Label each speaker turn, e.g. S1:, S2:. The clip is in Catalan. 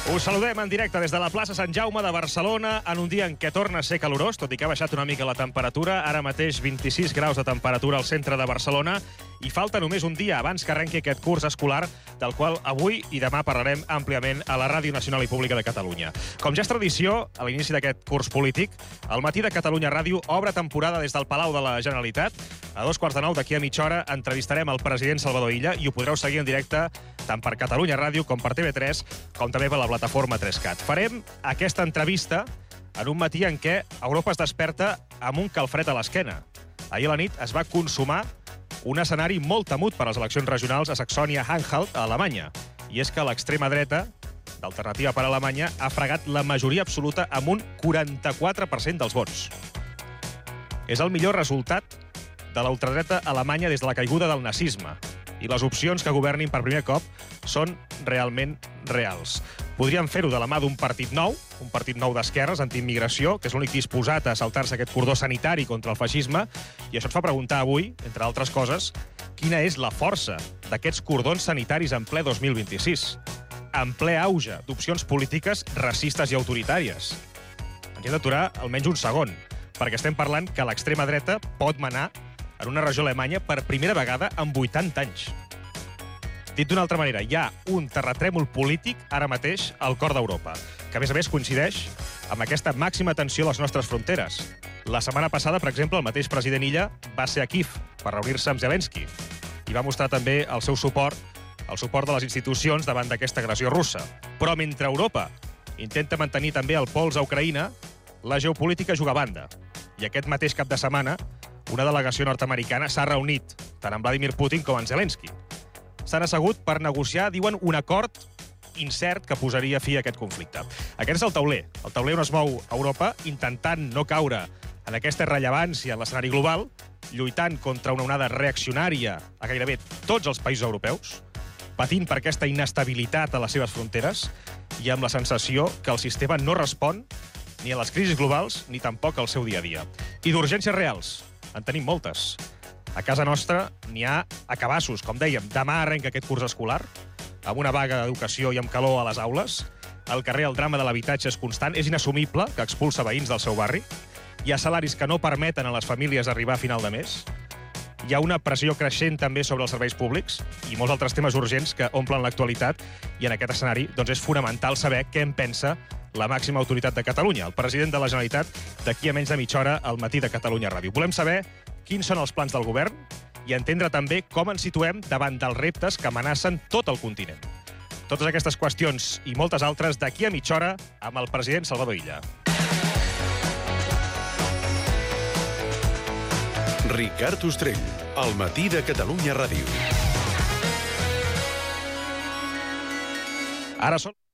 S1: Us saludem en directe des de la plaça Sant Jaume de Barcelona en un dia en què torna a ser calorós, tot i que ha baixat una mica la temperatura. Ara mateix 26 graus de temperatura al centre de Barcelona i falta només un dia abans que arrenqui aquest curs escolar, del qual avui i demà parlarem àmpliament a la Ràdio Nacional i Pública de Catalunya. Com ja és tradició, a l'inici d'aquest curs polític, el Matí de Catalunya Ràdio obre temporada des del Palau de la Generalitat. A 8:45 d'aquí a mitja hora entrevistarem el president Salvador Illa i ho podreu seguir en directe tant per Catalunya Ràdio com per TV3, com també per la plataforma 3CAT. Farem aquesta entrevista en un matí en què Europa es desperta amb un calfred a l'esquena. Ahir a la nit es va consumar un escenari molt temut per a les eleccions regionals a Saxònia-Anhalt, a Alemanya. I és que l'extrema dreta, d'Alternativa per Alemanya, ha fregat la majoria absoluta amb un 44% dels vots. És el millor resultat de la ultradreta alemanya des de la caiguda del nazisme. I les opcions que governin per primer cop són realment reals. Podríem fer-ho de la mà d'un partit nou d'esquerres, antiimmigració, que és l'únic disposat a saltar-se aquest cordó sanitari contra el feixisme, i això ens fa preguntar avui, entre altres coses, quina és la força d'aquests cordons sanitaris en ple 2026, en ple auge d'opcions polítiques racistes i autoritàries. Ens hem d'aturar almenys un segon, perquè estem parlant que l'extrema dreta pot manar en una regió alemanya per primera vegada en 80 anys. Dit d'una altra manera, hi ha un terratrèmol polític ara mateix al cor d'Europa, que a més coincideix amb aquesta màxima tensió a les nostres fronteres. La setmana passada, per exemple, el mateix president Illa va ser a Kíev per reunir-se amb Zelensky i va mostrar també el seu suport, el suport de les institucions davant d'aquesta agressió russa. Però mentre Europa intenta mantenir també el pols a Ucraïna, la geopolítica juga a banda. I aquest mateix cap de setmana, una delegació nord-americana s'ha reunit tant amb Vladimir Putin com amb Zelensky. S'han assegut per negociar, diuen, un acord incert que posaria fi a aquest conflicte. Aquest és el tauler on es mou Europa, intentant no caure en aquesta irrellevància en l'escenari global, lluitant contra una onada reaccionària a gairebé tots els països europeus, patint per aquesta inestabilitat a les seves fronteres i amb la sensació que el sistema no respon ni a les crisis globals ni tampoc al seu dia a dia. I d'urgències reals en tenim moltes. A casa nostra n'hi ha a cabassos, com dèiem. Demà arrenca aquest curs escolar, amb una vaga d'educació i amb calor a les aules. Al carrer el drama de l'habitatge és constant, és inassumible que expulsa veïns del seu barri. Hi ha salaris que no permeten a les famílies arribar a final de mes. Hi ha una pressió creixent també sobre els serveis públics i molts altres temes urgents que omplen l'actualitat, i en aquest escenari doncs, és fonamental saber què en pensa la màxima autoritat de Catalunya, el president de la Generalitat, d'aquí a menys de mitja hora al Matí de Catalunya Ràdio. Volem saber quins són els plans del govern i entendre també com ens situem davant dels reptes que amenacen tot el continent. Totes aquestes qüestions i moltes altres d'aquí a mitja hora amb el president Salvador Illa.
S2: Ricard Ostrell, al Matí de Catalunya Ràdio.
S1: Ara són